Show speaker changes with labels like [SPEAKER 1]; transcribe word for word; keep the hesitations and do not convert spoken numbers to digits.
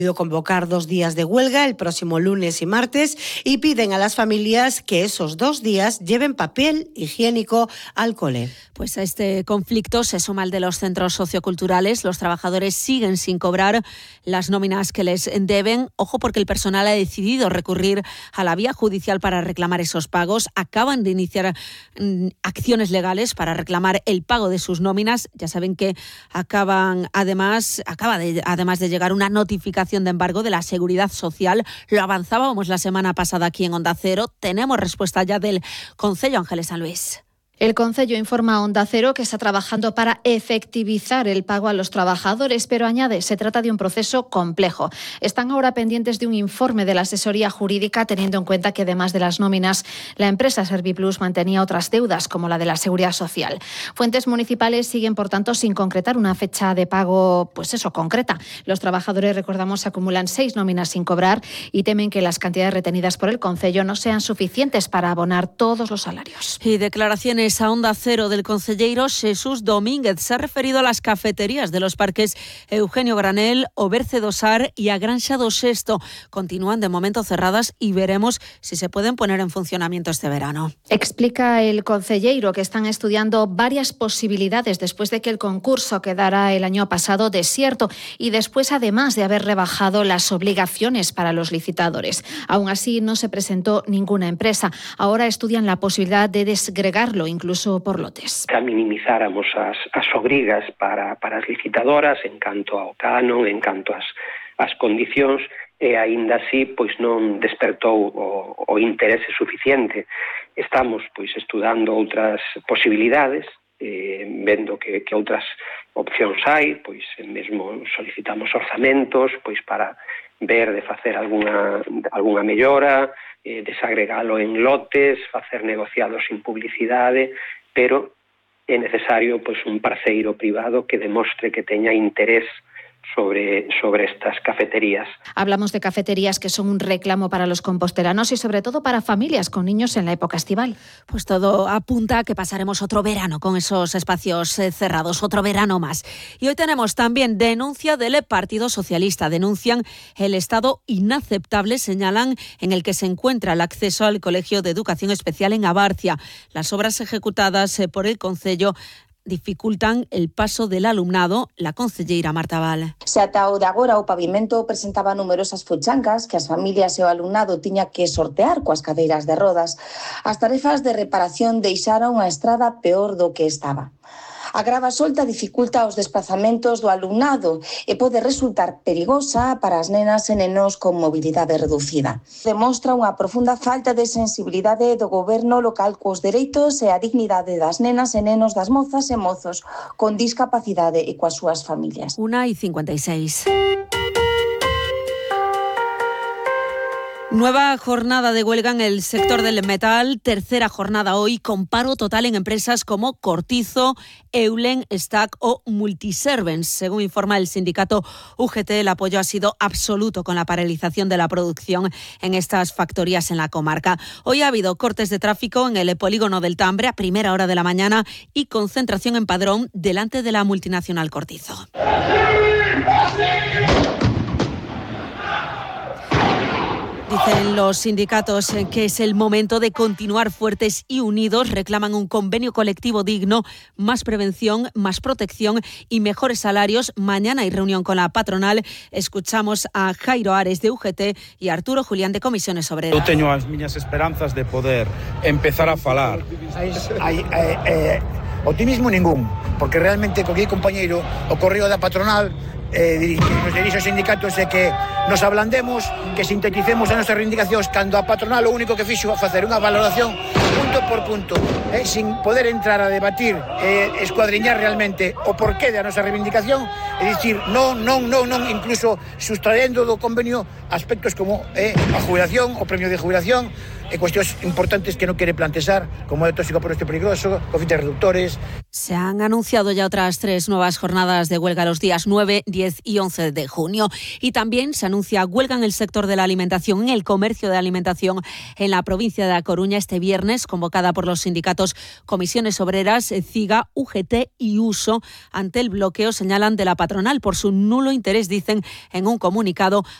[SPEAKER 1] convocar dos días de huelga el próximo lunes y martes y piden a las familias que esos dos días lleven papel higiénico al cole.
[SPEAKER 2] Pues a este conflicto se suma el de los centros socioculturales. Los trabajadores siguen sin cobrar las nóminas que les deben. Ojo, porque el personal ha decidido recurrir a la vía judicial para reclamar esos pagos. Acaban de iniciar mm, acciones legales para reclamar el pago de sus nóminas. Ya saben que acaban además acaba de, además de llegar una notificación de embargo de la Seguridad Social. Lo avanzábamos la semana pasada aquí en Onda Cero. Tenemos respuesta ya del Concello. Ángeles San Luis.
[SPEAKER 3] El Concello informa a Onda Cero que está trabajando para efectivizar el pago a los trabajadores, pero añade, se trata de un proceso complejo. Están ahora pendientes de un informe de la asesoría jurídica, teniendo en cuenta que además de las nóminas, la empresa Serviplus mantenía otras deudas, como la de la Seguridad Social. Fuentes municipales siguen, por tanto, sin concretar una fecha de pago, pues eso, concreta. Los trabajadores, recordamos, acumulan seis nóminas sin cobrar y temen que las cantidades retenidas por el Concello no sean suficientes para abonar todos los salarios.
[SPEAKER 2] Y declaraciones a Onda Cero del concelleiro Jesús Domínguez. Se ha referido a las cafeterías de los parques Eugenio Granel, Oberce do Sar y a Granxa do Sexto. Continúan de momento cerradas y veremos si se pueden poner en funcionamiento este verano.
[SPEAKER 3] Explica el concelleiro que están estudiando varias posibilidades después de que el concurso quedara el año pasado desierto y después, además de haber rebajado las obligaciones para los licitadores. Aún así, no se presentó ninguna empresa. Ahora estudian la posibilidad de desgregarlo, incluso por lotes.
[SPEAKER 4] Que minimizáramos as, as obrigas para, para as licitadoras en canto ao canon, en canto ás, ás condicións, e aínda así pois non despertou o, o interese suficiente. Estamos pois estudando outras posibilidades, eh, vendo que, que outras opcións hai, pois mesmo solicitamos orzamentos pois para ver de facer algunha, algunha mellora, eh, desagregalo en lotes, facer negociados sin publicidade, pero é necesario pois un parceiro privado que demostre que teña interés sobre, sobre estas cafeterías.
[SPEAKER 3] Hablamos de cafeterías que son un reclamo para los compostelanos y sobre todo para familias con niños en la época estival.
[SPEAKER 2] Pues todo apunta a que pasaremos otro verano con esos espacios eh, cerrados, otro verano más. Y hoy tenemos también denuncia del Partido Socialista. Denuncian el estado inaceptable, señalan, en el que se encuentra el acceso al Colegio de Educación Especial en Abarcia. Las obras ejecutadas eh, por el Concello dificultan el paso del alumnado. La concelleira Marta Val.
[SPEAKER 5] Se ata o de agora o pavimento presentaba numerosas fochancas que as familias e o alumnado tiña que sortear coas cadeiras de rodas. As tarefas de reparación deixaron a estrada peor do que estaba. A grava solta dificulta os desplazamentos do alumnado e pode resultar perigosa para as nenas e nenos con mobilidade reducida. Demostra unha profunda falta de sensibilidade do goberno local cos dereitos e a dignidade das nenas e nenos, das mozas e mozos con discapacidade e coas súas familias.
[SPEAKER 2] una y cincuenta y seis. Nueva jornada de huelga en el sector del metal, tercera jornada hoy con paro total en empresas como Cortizo, Eulen, Stack o Multiservens. Según informa el sindicato U G T, el apoyo ha sido absoluto con la paralización de la producción en estas factorías en la comarca. Hoy ha habido cortes de tráfico en el polígono del Tambre a primera hora de la mañana y concentración en Padrón delante de la multinacional Cortizo. Dicen los sindicatos que es el momento de continuar fuertes y unidos. Reclaman un convenio colectivo digno, más prevención, más protección y mejores salarios. Mañana hay reunión con la patronal. Escuchamos a Jairo Ares de U G T y a Arturo Julián de Comisiones Obreras.
[SPEAKER 6] Eu teño as miñas esperanzas de poder empezar a falar.
[SPEAKER 7] Hai, hai, eh, eh, optimismo ningún, porque realmente co que compañeiro o correo da patronal eh, nos dirige aos sindicatos é que nos ablandemos, que sinteticemos as nosas reivindicacións, cando a patronal o único que fixo a facer unha valoración punto por punto, eh, sin poder entrar a debatir e eh, escuadriñar realmente o porqué da nosa reivindicación, e dicir non, non, non, non, incluso sustraendo do convenio aspectos como eh, a jubilación, o premio de jubilación, e cuestións importantes que non quere plantexar, como é o tóxico por este peligroso, coeficientes reductores.
[SPEAKER 2] Se han anunciado ya otras tres nuevas jornadas de huelga los días nueve, diez y once de junio. Y también se anuncia huelga en el sector de la alimentación, en el comercio de alimentación en la provincia de A Coruña este viernes, convocada por los sindicatos Comisiones Obreras, CIGA, U G T y Uso, ante el bloqueo, señalan, de la patronal por su nulo interés, dicen en un comunicado,